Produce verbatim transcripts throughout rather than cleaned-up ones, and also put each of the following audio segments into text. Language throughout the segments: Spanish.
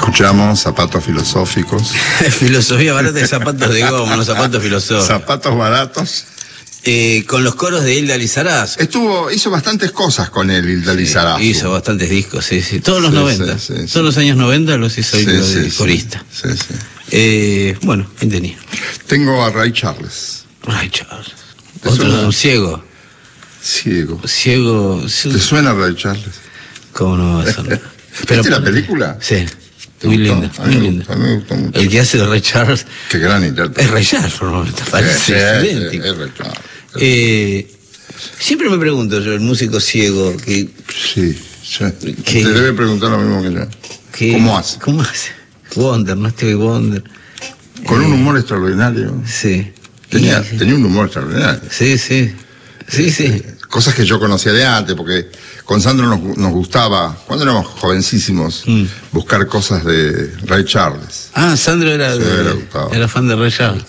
Escuchamos Zapatos Filosóficos. Filosofía barata de zapatos de goma, los zapatos filosóficos. Zapatos baratos. Eh, con los coros de Hilda Lizarazo. Estuvo, hizo bastantes cosas con él, Hilda Sí, Lizarazo. hizo bastantes discos, sí, sí. Todos los Sí, noventa. sí, sí, Todos sí. los años noventa los hizo Sí, Hilda sí, de sí. corista. Sí, sí. Eh, bueno, ¿quién tenía? Tengo a Ray Charles. Ray Charles. ¿Te Otro, suena? un ciego. Ciego. Ciego. ¿Te suena Ray Charles? ¿Cómo no va a sonar? ¿Viste la película? Sí. ¿Te Muy gustó? linda, A mí muy me linda. gustó, a mí me gustó mucho. El que hace de Ray Charles Qué gran intérprete. es Ray Charles, por lo menos. Parece Sí, idéntico. es Ray Charles. Eh, siempre me pregunto yo, el músico ciego, que, Sí, sí. ¿Qué? Te debe preguntar lo mismo que yo. que ¿Cómo hace? ¿Cómo hace? Wonder, ¿no? Stevie Wonder. Con Eh, un humor extraordinario. Sí. Tenía, Sí, tenía un humor extraordinario. sí, sí. Sí, sí. Cosas que yo conocía de antes, porque con Sandro nos, nos gustaba, cuando éramos jovencísimos, Mm. buscar cosas de Ray Charles. Ah, Sandro era, Sí, de- le gustaba. era fan de Ray Charles.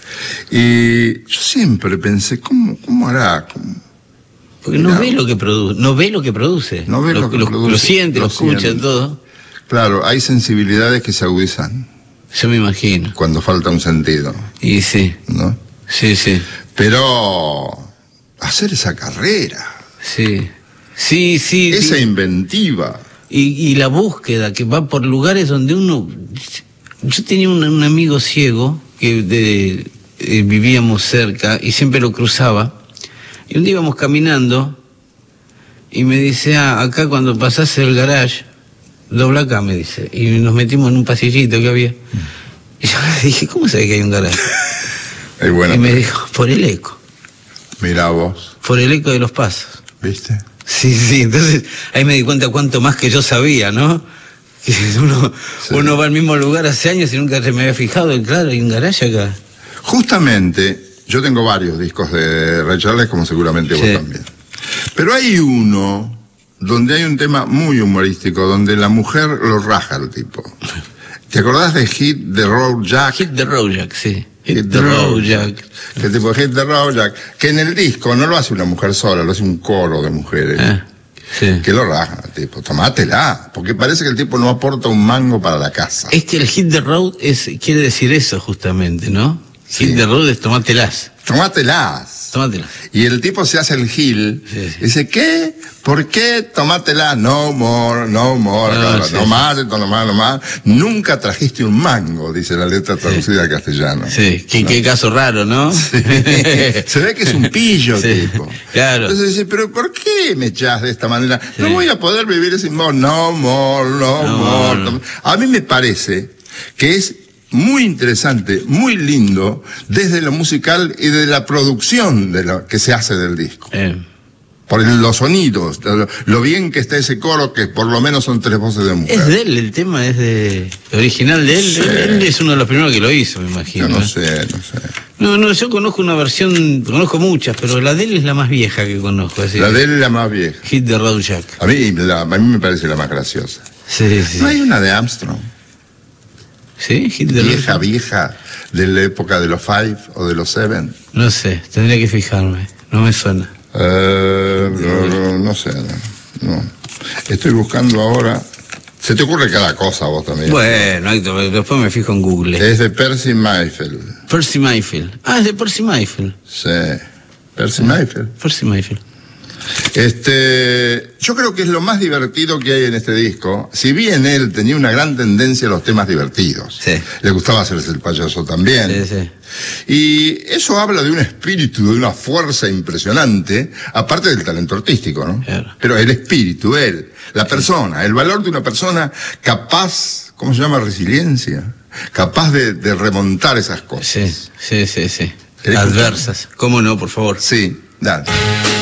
Y yo siempre pensé, ¿cómo, cómo hará? ¿Cómo? Porque no Mirá. ve lo que produce, no ve lo que produce. No ve lo que produce, Lo siente, lo, lo escucha, siente. todo. Claro, hay sensibilidades que se agudizan Yo me imagino. cuando falta un sentido, Y sí, ¿no? sí, sí. Pero hacer esa carrera, Sí. Sí, sí. esa sí. inventiva. Y, y la búsqueda que va por lugares donde uno... Yo tenía un, un amigo ciego que de, eh, vivíamos cerca y siempre lo cruzaba. Y un día íbamos caminando y me dice, ah, acá cuando pasás el garage, dobla acá, me dice. Y nos metimos en un pasillito que había. Y yo le dije, ¿cómo sabes que hay un garage? Es buena. Y me dijo, por el eco, Mirá vos, por el eco de los pasos. ¿viste? Sí, sí, entonces ahí me di cuenta cuánto más que yo sabía, ¿no? Que uno, Sí. uno va al mismo lugar hace años y nunca se me había fijado, y claro, hay un garaje acá. Justamente, yo tengo varios discos de Ray Charles, como seguramente Sí. vos también. Pero hay uno donde hay un tema muy humorístico, donde la mujer lo raja al tipo. ¿Te acordás de Hit the Road Jack? Hit the road, Jack, sí. Hit, Hit the road, Jack. Que tipo Hit the Road Jack. Que en el disco no lo hace una mujer sola, lo hace un coro de mujeres. Ah, sí. Que lo rajan al tipo. Tomátela. Porque parece que el tipo no aporta un mango para la casa. Es que el hit the road es, quiere decir eso justamente, ¿no? Sí. Hit the road es tomátelas. Tomátelas. Tomátelas. Y el tipo se hace el gil. Sí, sí. Dice, ¿qué? ¿Por qué? Tomátela. No more, no more. No, Claro, sí, no sí. más, esto no más, no más. Nunca trajiste un mango, dice la letra traducida al castellano. Sí, qué, No. qué caso raro, ¿no? Se ve que es un pillo, Sí, tipo. claro. Entonces dice, ¿pero por qué me echás de esta manera? Sí. No voy a poder vivir sin vos. No more, no, No, more. no. A mí me parece que es muy interesante, muy lindo, desde lo musical y de la producción de lo que se hace del disco. Eh, Por el- los sonidos, lo, lo bien que está ese coro, que por lo menos son tres voces de mujer. es de él, el tema es de original de él. Sí. Él, él es uno de los primeros que lo hizo, me imagino. Yo no ¿eh? sé, no sé. No, no, yo conozco una versión, conozco muchas, pero la de él es la más vieja que conozco. Así La que- de él es la más vieja. Hit the Road Jack. A mí, la- a mí me parece la más graciosa. Sí, sí. ¿No hay una de Armstrong? ¿Sí? Hit the Road Vieja, Jack. vieja, de la época de los Five o de los Seven. No sé, tendría que fijarme. No me suena. Eh, no, no, no sé, no, no. Estoy buscando ahora. Se te ocurre cada cosa a vos también. Bueno, Héctor, después me fijo en Google. Es de Percy Mayfield. Percy Mayfield. Ah, es de Percy Mayfield. Sí. Percy Mayfield. Percy Mayfield. Este, yo creo que es lo más divertido que hay en este disco. Si bien él tenía una gran tendencia a los temas divertidos. Sí. Le gustaba hacerse el payaso también. Sí, sí. Y eso habla de un espíritu, de una fuerza impresionante, aparte del talento artístico, ¿no? Claro. Pero el espíritu, él, la persona, el valor de una persona capaz, ¿cómo se llama? Resiliencia. Capaz de, de remontar esas cosas. Sí, sí, sí, sí. ¿Querés Adversas. ¿Cómo no, por favor? Sí, dale.